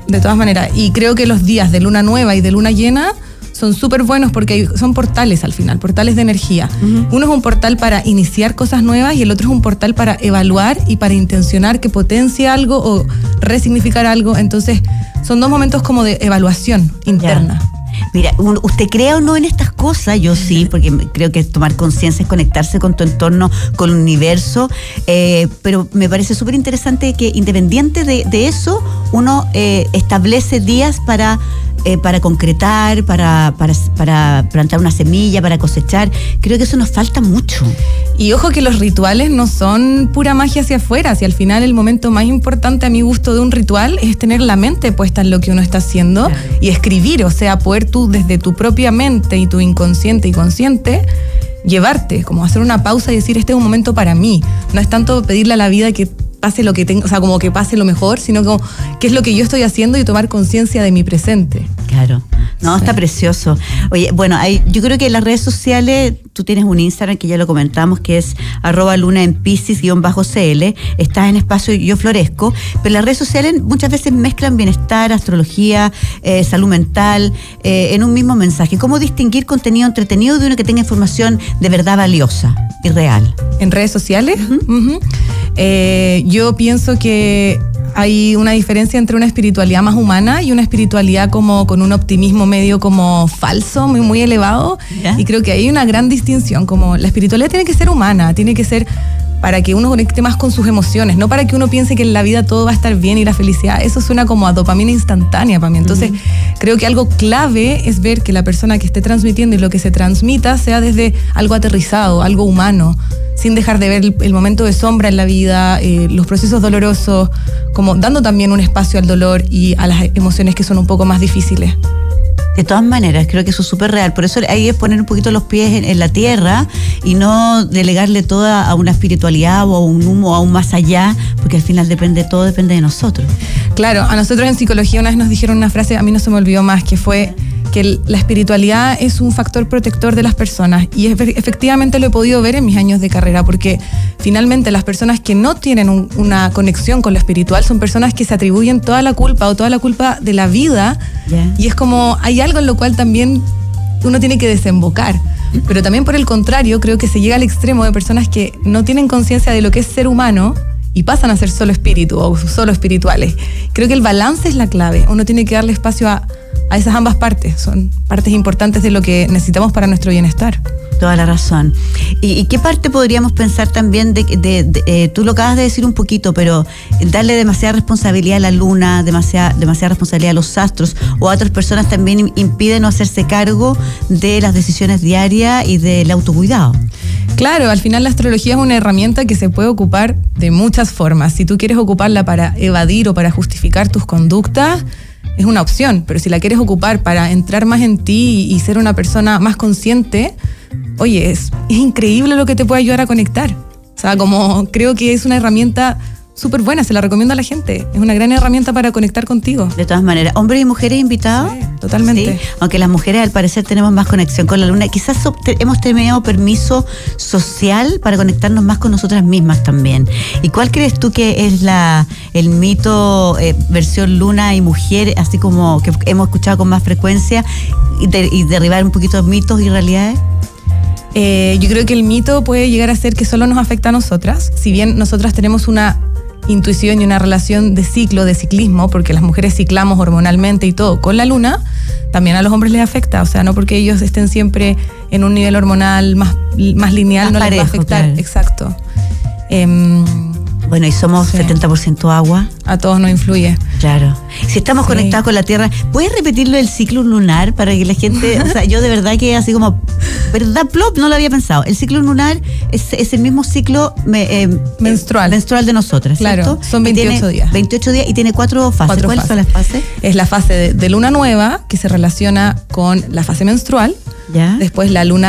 de todas maneras. Y creo que los días de luna nueva y de luna llena son súper buenos porque son portales al final, portales de energía. Uno es un portal para iniciar cosas nuevas y el otro es un portal para evaluar y para intencionar que potencie algo o resignificar algo. Entonces, son dos momentos como de evaluación interna. Ya. Mira, ¿usted cree o no en estas cosas? Yo sí, porque creo que tomar conciencia es conectarse con tu entorno, con el universo, pero me parece súper interesante que independiente de eso, uno establece días para concretar, para plantar una semilla, para cosechar. Creo que eso nos falta mucho. Y ojo que los rituales no son pura magia hacia afuera, si al final el momento más importante a mi gusto de un ritual es tener la mente puesta en lo que uno está haciendo, claro, y escribir, o sea, poder tú desde tu propia mente y tu inconsciente y consciente llevarte, como hacer una pausa y decir, este es un momento para mí. No es tanto pedirle a la vida que pase lo que tengo, o sea, como que pase lo mejor, sino como qué es lo que yo estoy haciendo y tomar conciencia de mi presente. Claro. No, sí. Está precioso. Oye, bueno, yo creo que en las redes sociales, tú tienes un Instagram que ya lo comentamos, que es @lunaenpiscis_cl, estás en Espacio Yo Florezco, pero las redes sociales muchas veces mezclan bienestar, astrología, salud mental, en un mismo mensaje. ¿Cómo distinguir contenido entretenido de uno que tenga información de verdad valiosa y real? ¿En redes sociales? Yo pienso que hay una diferencia entre una espiritualidad más humana y una espiritualidad como con un optimismo medio como falso, muy, muy elevado. ¿Ya? Y creo que hay una gran distinción, como la espiritualidad tiene que ser humana, tiene que ser para que uno conecte más con sus emociones, no para que uno piense que en la vida todo va a estar bien y la felicidad, eso suena como a dopamina instantánea para mí. Entonces, creo que algo clave es ver que la persona que esté transmitiendo y lo que se transmita sea desde algo aterrizado, algo humano, sin dejar de ver el momento de sombra en la vida, los procesos dolorosos, como dando también un espacio al dolor y a las emociones que son un poco más difíciles. De todas maneras, creo que eso es súper real. Por eso hay que poner un poquito los pies en la tierra y no delegarle toda a una espiritualidad o a un humo, a un más allá, porque al final todo depende de nosotros. Claro, a nosotros en psicología una vez nos dijeron una frase, a mí no se me olvidó más, que fue que la espiritualidad es un factor protector de las personas, y efectivamente lo he podido ver en mis años de carrera, porque finalmente las personas que no tienen una conexión con lo espiritual son personas que se atribuyen toda la culpa de la vida, y es como hay algo en lo cual también uno tiene que desembocar. Pero también por el contrario, creo que se llega al extremo de personas que no tienen conciencia de lo que es ser humano y pasan a ser solo espíritu o solo espirituales. Creo que el balance es la clave. Uno tiene que darle espacio a esas ambas partes. Son partes importantes de lo que necesitamos para nuestro bienestar. Toda la razón. ¿Y qué parte podríamos pensar también tú lo acabas de decir un poquito, pero darle demasiada responsabilidad a la luna, demasiada responsabilidad a los astros o a otras personas también impide no hacerse cargo de las decisiones diarias y del autocuidado? Claro, al final la astrología es una herramienta que se puede ocupar de muchas formas. Si tú quieres ocuparla para evadir o para justificar tus conductas, es una opción, pero si la quieres ocupar para entrar más en ti y ser una persona más consciente, oye, es increíble lo que te puede ayudar a conectar. O sea, como creo que es una herramienta súper buena, se la recomiendo a la gente. Es una gran herramienta para conectar contigo. De todas maneras, ¿hombres y mujeres invitados? Sí, totalmente. Sí, aunque las mujeres al parecer tenemos más conexión con la luna. Quizás hemos tenido permiso social para conectarnos más con nosotras mismas también. ¿Y cuál crees tú que es el mito versión luna y mujer, así como que hemos escuchado con más frecuencia, y derribar un poquito de mitos y realidades? Yo creo que el mito puede llegar a ser que solo nos afecta a nosotras. Si bien nosotras tenemos una intuición y una relación de ciclismo, porque las mujeres ciclamos hormonalmente y todo con la luna, también a los hombres les afecta. O sea, no porque ellos estén siempre en un nivel hormonal más lineal, no les va a afectar. Claro. Exacto. Bueno, y somos 70% agua. A todos nos influye. Claro. Si estamos conectados con la Tierra, ¿puedes repetirlo el ciclo lunar para que la gente, o sea, yo de verdad que así como, ¿verdad? Plop, no lo había pensado. El ciclo lunar es el mismo ciclo menstrual de nosotras, claro, ¿cierto? Son 28 días. 28 días y tiene 4 fases. ¿Cuáles son las fases? Es la fase de luna nueva, que se relaciona con la fase menstrual. ¿Ya? Después la luna